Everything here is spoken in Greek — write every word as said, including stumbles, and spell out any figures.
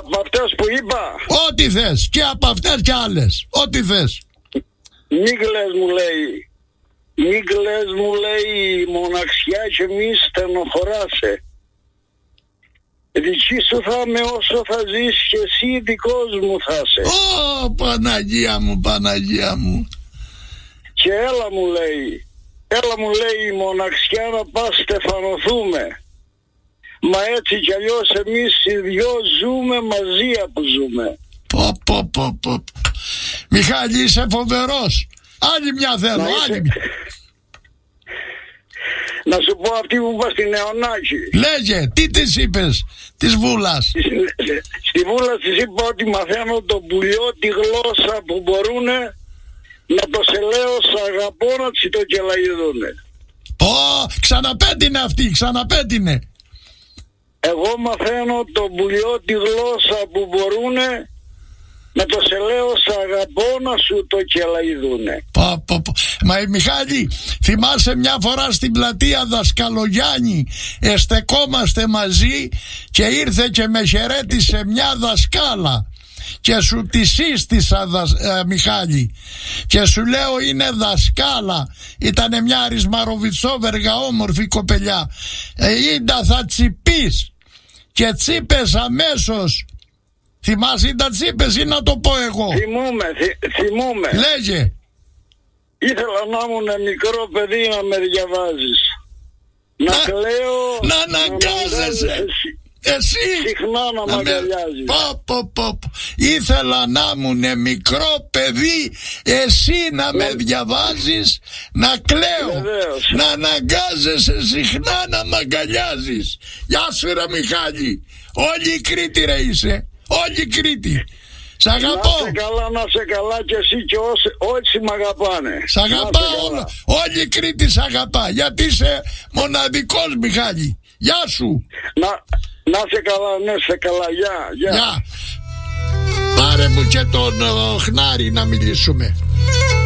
Από αυτές που είπα. Ό,τι θες. Και από αυτές και άλλες. Ό,τι θες. Μη κλαις μου λέει. Μη κλαις μου λέει, η μοναξιά και μη στενοχωράσαι. Δική σου θα είμαι όσο θα ζεις και εσύ δικός μου θα είσαι. Ω, Παναγία μου, Παναγία μου. Και έλα μου λέει, έλα μου λέει η μοναξιά να πας στεφανωθούμε. Μα έτσι κι αλλιώς εμείς οι δυο ζούμε μαζί που ζούμε. Πω πω πω πω. Μιχάλη, είσαι φοβερός. Άλλη μια θέλω, Να άλλη είσαι... μια. Να σου πω αυτή που είπα στη Νεωνάκη. Λέγε, τι της είπες της Βούλας? Στη Βούλα της είπα ότι μαθαίνω το πουλιό τη γλώσσα που μπορούνε να το σε λέω σ' αγαπώ να τσι το κελαϊδούνε. Ω, ξαναπέτεινε αυτή, ξαναπέτεινε. Εγώ μαθαίνω το πουλιό τη γλώσσα που μπορούνε να το σε λέω σ' αγαπώ να σου το κελαϊδούνε. Πω, πω, πω. Μα Μιχάλη, θυμάσαι μια φορά στην πλατεία Δασκαλογιάννη εστεκόμαστε μαζί και ήρθε και με χαιρέτησε μια δασκάλα και σου τη σύστησα δασ... ε, Μιχάλη, και σου λέω είναι δασκάλα, ήτανε μια αρισμαροβιτσόβεργα όμορφη κοπελιά. ε, Ίντα θα τσιπείς, και τσίπες αμέσως. Θυμάσαι Ίντα τσίπες ή να το πω εγώ? Θυμούμαι, θυ, θυμούμαι. Λέγε. Ήθελα να ήμουν μικρό παιδί να με διαβάζεις. Να, να κλαίω. Να αναγκάζεσαι. Εσύ. Συχνά να, να με αγκαλιάζεις. Πω, πω, πω. Ήθελα να ήμουν μικρό παιδί, εσύ να με διαβάζεις, να κλαίω. Βεβαίως. Να αναγκάζεσαι συχνά να μ' αγκαλιάζεις. Γεια σου ρε Μιχάλη. Όλη η Κρήτη ρε είσαι. Όλη η Κρήτη. Σ' αγαπώ. Να σε καλά, να σε καλά και εσύ και όσοι, όσοι μ' αγαπάνε. Σ' αγαπάω όλο. Όλη η Κρήτη σ' αγαπά. Γιατί είσαι μοναδικός Μιχάλη. Γεια σου. Να, να σε καλά, ναι σε καλά. Γεια, γεια. Γεια. Πάρε μου και τον uh, Χνάρη να μιλήσουμε.